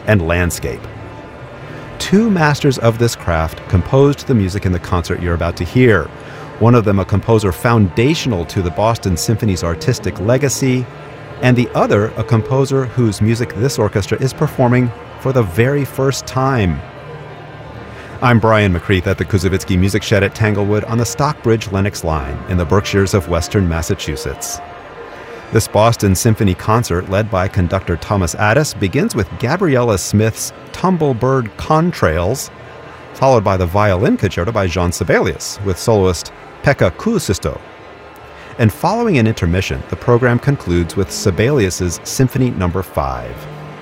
and landscape. Two masters of this craft composed the music in the concert you're about to hear. One of them a composer foundational to the Boston Symphony's artistic legacy, and the other a composer whose music this orchestra is performing for the very first time. I'm Brian McCreath at the Kuzovitsky Music Shed at Tanglewood on the Stockbridge-Lenox line in the Berkshires of western Massachusetts. This Boston Symphony concert, led by conductor Thomas Addis, begins with Gabriela Smith's Tumblebird Contrails, followed by the violin concerto by Jean Sibelius with soloist Pekka Kuusisto. And following an intermission, the program concludes with Sibelius's Symphony No. 5.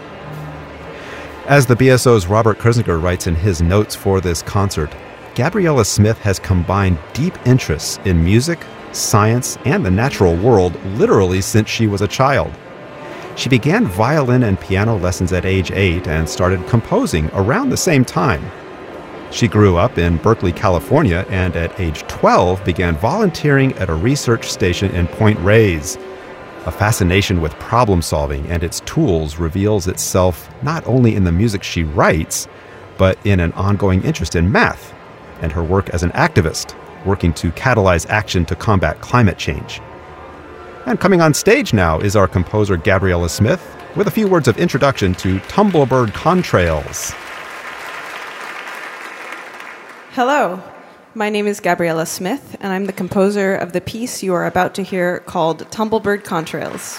As the BSO's Robert Kirzinger writes in his notes for this concert, Gabriela Smith has combined deep interests in music, science, and the natural world literally since she was a child. She began violin and piano lessons at age 8 and started composing around the same time. She grew up in Berkeley, California, and at age 12 began volunteering at a research station in Point Reyes. A fascination with problem solving and its tools reveals itself not only in the music she writes, but in an ongoing interest in math and her work as an activist, working to catalyze action to combat climate change. And coming on stage now is our composer Gabriela Smith with a few words of introduction to Tumblebird Contrails. Hello, my name is Gabriela Smith, and I'm the composer of the piece you are about to hear called Tumblebird Contrails.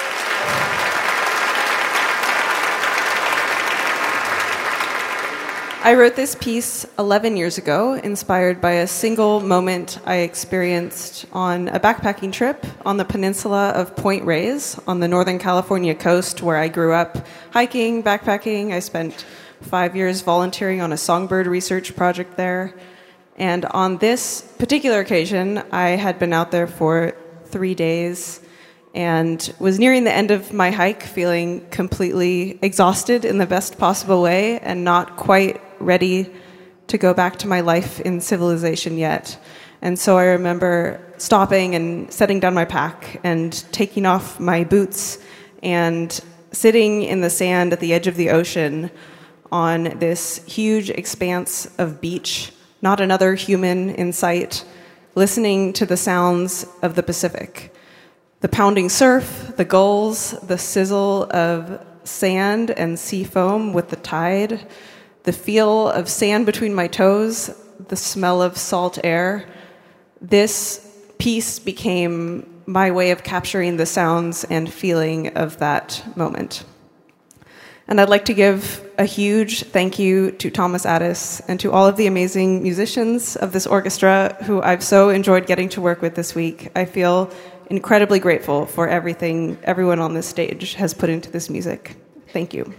I wrote this piece 11 years ago, inspired by a single moment I experienced on a backpacking trip on the peninsula of Point Reyes on the Northern California coast where I grew up hiking, backpacking. I spent 5 years volunteering on a songbird research project there. And on this particular occasion, I had been out there for 3 days and was nearing the end of my hike, feeling completely exhausted in the best possible way and not quite ready to go back to my life in civilization yet. And so I remember stopping and setting down my pack and taking off my boots and sitting in the sand at the edge of the ocean on this huge expanse of beach, not another human in sight, listening to the sounds of the Pacific. The pounding surf, the gulls, the sizzle of sand and sea foam with the tide, the feel of sand between my toes, the smell of salt air. This piece became my way of capturing the sounds and feeling of that moment. And I'd like to give a huge thank you to Thomas Addis and to all of the amazing musicians of this orchestra who I've so enjoyed getting to work with this week. I feel incredibly grateful for everything everyone on this stage has put into this music. Thank you.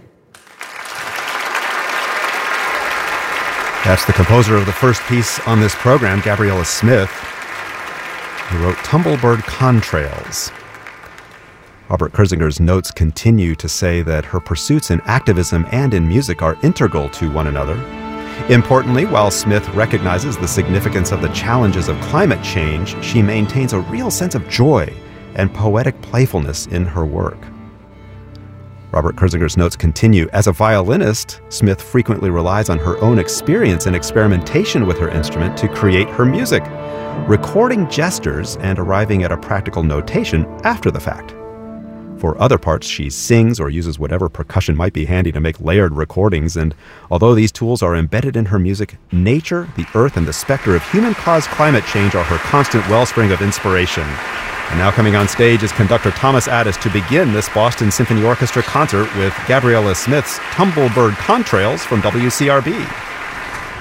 That's the composer of the first piece on this program, Gabriela Smith, who wrote Tumblebird Contrails. Robert Kirzinger's notes continue to say that her pursuits in activism and in music are integral to one another. Importantly, while Smith recognizes the significance of the challenges of climate change, she maintains a real sense of joy and poetic playfulness in her work. Robert Kirzinger's notes continue. As a violinist, Smith frequently relies on her own experience and experimentation with her instrument to create her music, recording gestures and arriving at a practical notation after the fact. For other parts, she sings or uses whatever percussion might be handy to make layered recordings, and although these tools are embedded in her music, nature, the earth, and the specter of human-caused climate change are her constant wellspring of inspiration. And now coming on stage is conductor Thomas Addis to begin this Boston Symphony Orchestra concert with Gabriela Smith's Tumblebird Contrails from WCRB.